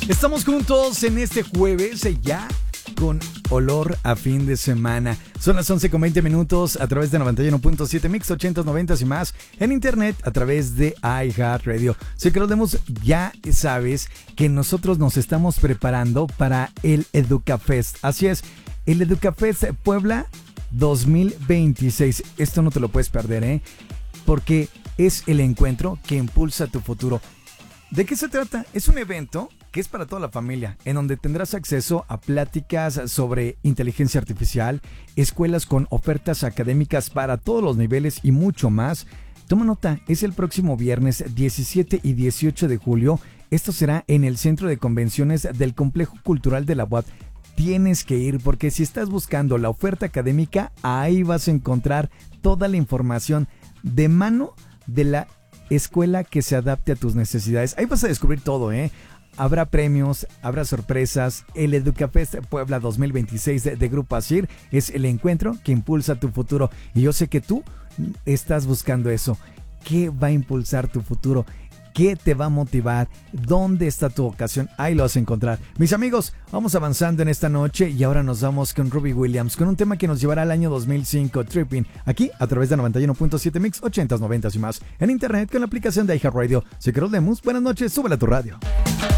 Estamos juntos en este jueves ya con olor a fin de semana. Son las 11:20 a través de 91.7 Mix 80, 90 y más. En internet a través de iHeartRadio. Sé que los demos, ya sabes que nosotros nos estamos preparando para el EducaFest. Así es, el EducaFest Puebla 2026. Esto no te lo puedes perder, porque es el encuentro que impulsa tu futuro. ¿De qué se trata? Es un evento que es para toda la familia, en donde tendrás acceso a pláticas sobre inteligencia artificial, escuelas con ofertas académicas para todos los niveles y mucho más. Toma nota, es el próximo viernes 17 y 18 de julio. Esto será en el Centro de Convenciones del Complejo Cultural de la UAP. Tienes que ir porque si estás buscando la oferta académica, ahí vas a encontrar toda la información de mano de la escuela que se adapte a tus necesidades. Ahí vas a descubrir todo, Habrá premios, habrá sorpresas. El EducaFest Puebla 2026 de Grupo Asir es el encuentro que impulsa tu futuro. Y yo sé que tú estás buscando eso. ¿Qué va a impulsar tu futuro? ¿Qué te va a motivar? ¿Dónde está tu vocación? Ahí lo vas a encontrar. Mis amigos, vamos avanzando en esta noche y ahora nos vamos con Robbie Williams, con un tema que nos llevará al año 2005, Tripping, aquí a través de 91.7 Mix, 80, 90 y más. En internet con la aplicación de iHeartRadio. Si quieres lemus, buenas noches, súbela a tu radio.